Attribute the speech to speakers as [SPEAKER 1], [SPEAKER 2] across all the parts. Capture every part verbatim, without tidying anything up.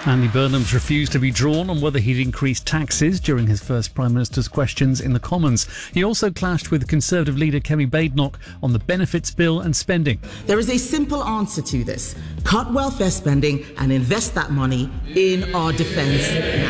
[SPEAKER 1] Andy Burnham's refused to be drawn on whether he'd increase taxes during his first Prime Minister's questions in the Commons. He also clashed with Conservative leader Kemi Badenoch on the benefits bill and spending.
[SPEAKER 2] There is a simple answer to this. Cut welfare spending and invest that money in our defence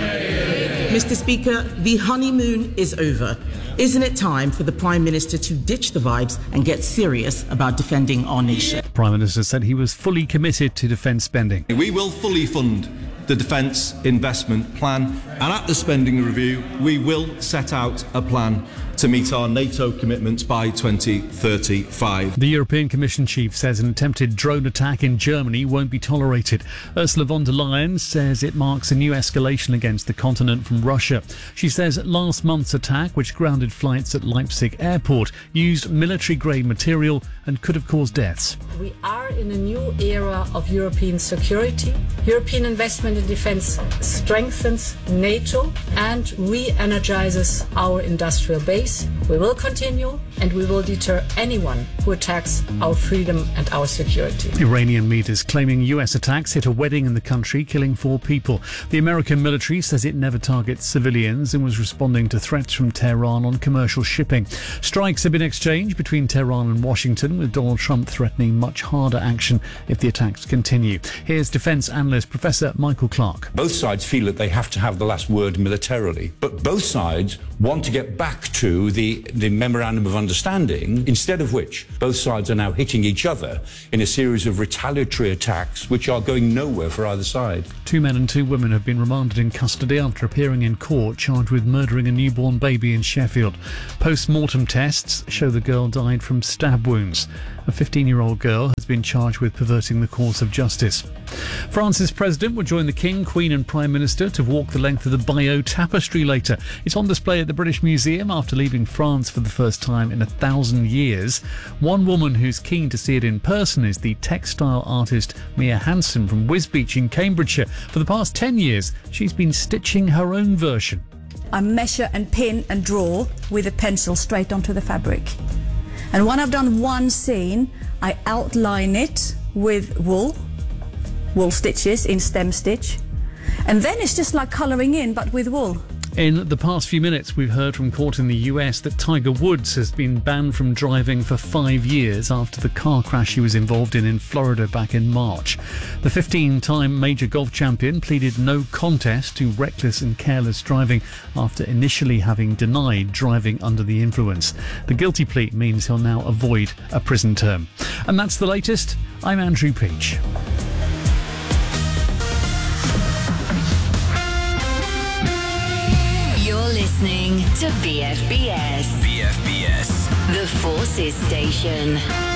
[SPEAKER 2] now. Mister Speaker, the honeymoon is over. Isn't it time for the Prime Minister to ditch the vibes and get serious about defending our nation?
[SPEAKER 1] The Prime Minister said he was fully committed to defence spending.
[SPEAKER 3] We will fully fund the Defence Investment Plan, and at the spending review we will set out a plan to meet our NATO commitments by twenty thirty-five.
[SPEAKER 1] The European Commission chief says an attempted drone attack in Germany won't be tolerated. Ursula von der Leyen says it marks a new escalation against the continent from Russia. She says last month's attack, which grounded flights at Leipzig airport, used military-grade material and could have caused deaths.
[SPEAKER 4] We are in a new era of European security. European investment in defence strengthens NATO and re-energizes our industrial base. We will continue and we will deter anyone who attacks our freedom and our security.
[SPEAKER 1] Iranian leaders claiming U S attacks hit a wedding in the country, killing four people. The American military says it never targets civilians and was responding to threats from Tehran on commercial shipping. Strikes have been exchanged between Tehran and Washington, with Donald Trump threatening much harder action if the attacks continue. Here's defence analyst Professor Michael Clark.
[SPEAKER 5] Both sides feel that they have to have the last word militarily, but both sides want to get back to the, the memorandum of understanding, instead of which both sides are now hitting each other in a series of retaliatory attacks which are going nowhere for either side.
[SPEAKER 1] Two men and two women have been remanded in custody after appearing in court charged with murdering a newborn baby in Sheffield. Post-mortem tests show the girl died from stab wounds. A fifteen-year-old girl has been charged with perverting the course of justice. France's president will join the King, Queen and Prime Minister to walk the length of the Bayeux Tapestry later. It's on display at the British Museum after leaving France for the first time in a thousand years. One woman who's keen to see it in person is the textile artist Mia Hansen from Wisbech in Cambridgeshire. For the past ten years, she's been stitching her own version.
[SPEAKER 6] I measure and pin and draw with a pencil straight onto the fabric. And when I've done one scene, I outline it with wool, wool stitches in stem stitch. And then it's just like colouring in, but with wool.
[SPEAKER 1] In the past few minutes, we've heard from court in the U S that Tiger Woods has been banned from driving for five years after the car crash he was involved in in Florida back in March. The fifteen-time major golf champion pleaded no contest to reckless and careless driving after initially having denied driving under the influence. The guilty plea means he'll now avoid a prison term. And that's the latest. I'm Andrew Peach.
[SPEAKER 7] Listening to B F B S.
[SPEAKER 8] B F B S.
[SPEAKER 7] The Forces Station.